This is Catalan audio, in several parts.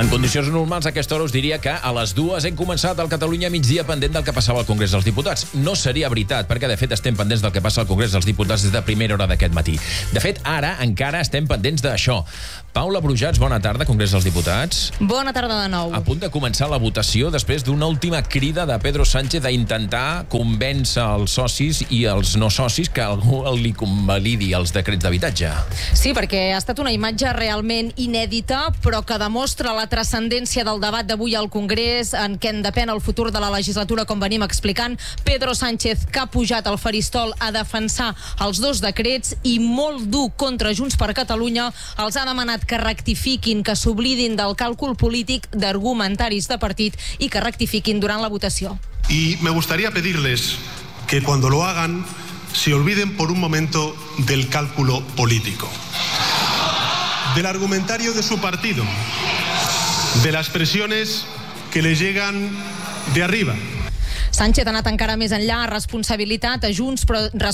En condicions normals, a aquesta hora us diria que a les 2 hem començat el Catalunya migdia pendent del que passava al Congrés dels Diputats. No seria veritat, perquè de fet estem pendents del que passa al Congrés dels Diputats des de primera hora d'aquest matí. De fet, ara encara estem pendents d'això. Paula Brujats, bona tarda, Congrés dels Diputats. Bona tarda de nou. A punt de començar la votació després d'una última crida de Pedro Sánchez a intentar convèncer els socis i els no socis que algú li convalidi els decrets d'habitatge. Sí, perquè ha estat una imatge realment inèdita, però que demostra la transcendència del debat d'avui al Congrés, en què en depèn el futur de la legislatura, com venim explicant. Pedro Sánchez, que ha pujat al faristol a defensar els dos decrets i molt dur contra Junts per Catalunya, els ha demanat que rectifiquin, que s'oblidin del càlcul polític d'argumentaris de partit i que rectifiquin durant la votació. Y me gustaría pedirles que cuando lo hagan se olviden por un momento del cálculo político, del argumentario de su partido, de las presiones que le llegan de arriba. Sánchez ha anat encara més enllà, responsabilitzat a Junts,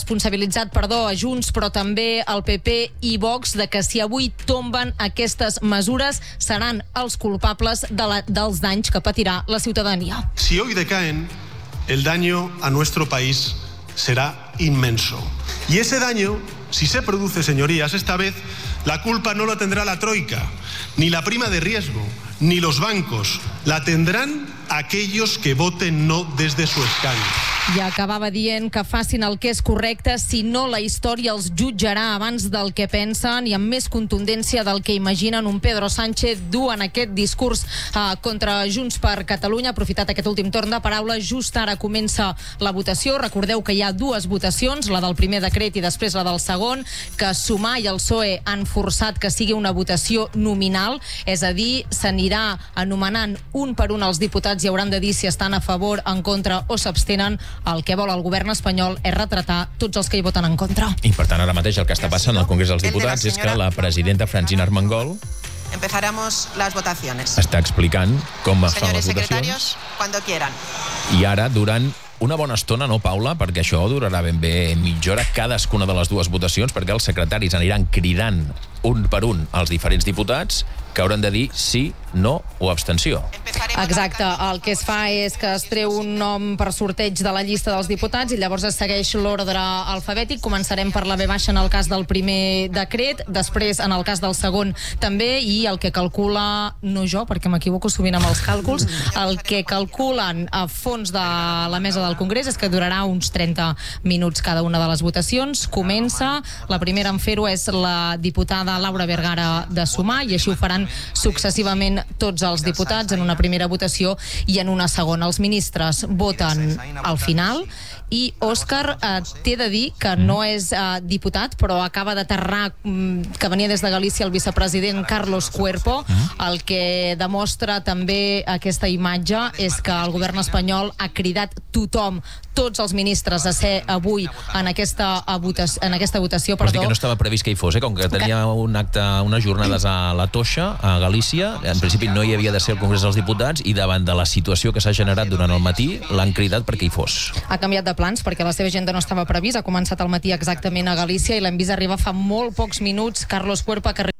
però també al PP i Vox, de que si avui tomben aquestes mesures seran els culpables dels danys que patirà la ciutadania. Si hoy decaen, el daño a nuestro país será inmenso. Y ese daño, si se produce, señorías, esta vez la culpa no la tendrá la troika, ni la prima de riesgo, ni los bancos. La tendrán aquellos que voten no desde su escaño. I acabava dient que facin el que és correcte, si no la història els jutjarà abans del que pensen i amb més contundència del que imaginen. Un Pedro Sánchez duen aquest discurs contra Junts per Catalunya. Ha aprofitat aquest últim torn de paraula. Just ara comença la votació. Recordeu que hi ha dues votacions, la del primer decret i després la del segon, que Sumar i el PSOE han forçat que sigui una votació nominal, és a dir, s'anirà anomenant un per un els diputats i hauran de dir si estan a favor, en contra o s'abstenen. El que vol el govern espanyol és retratar tots els que hi voten en contra. I per tant, ara mateix el que està passant al Congrés dels Diputats és que la presidenta Francina Armengol empezaremos las votaciones. Està explicant com es fan les Señores secretarios, votacions. cuando quieran. I ara, durant una bona estona, no, Paula? Perquè això durarà ben bé mitja hora cadascuna de les dues votacions, perquè els secretaris aniran cridant un per un als diferents diputats que hauran de dir sí, no o abstenció. Exacte, el que es fa és que es treu un nom per sorteig de la llista dels diputats i llavors es segueix l'ordre alfabètic. Començarem per la V baixa en el cas del primer decret, després en el cas del segon també, i el que calcula, no jo, perquè m'equivoco sovint amb els càlculs, el que calculen a fons de la mesa del Congrés és que durarà uns 30 minuts cada una de les votacions. Comença, la primera en fer-ho és la diputada Laura Vergara de Sumar, i així ho faran successivament tots els diputats en una primera votació i en una segona. Els ministres voten al final i Òscar, t'he de dir que no és diputat, però acaba d'aterrar, que venia des de Galícia, el vicepresident Carlos Cuerpo. El que demostra també aquesta imatge és que el govern espanyol ha cridat tothom, tots els ministres, a ser avui en aquesta votació. Vols dir que no estava previst que hi fos, com que tenia un acte, unes jornades a la Toixa, a Galícia. En principi no hi havia de ser el Congrés dels Diputats i davant de la situació que s'ha generat durant el matí l'han cridat perquè hi fos. Ha canviat de plans perquè la seva agenda no estava previst. Ha començat al matí exactament a Galícia i l'hem vist arribar fa molt pocs minuts. Carlos Cuerpo, que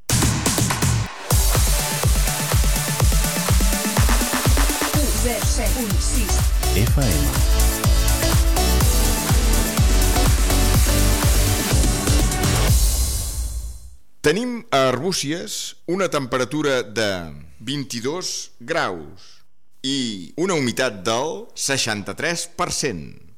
FM. Tenim a Arbúcies una temperatura de 22 graus i una humitat del 63%.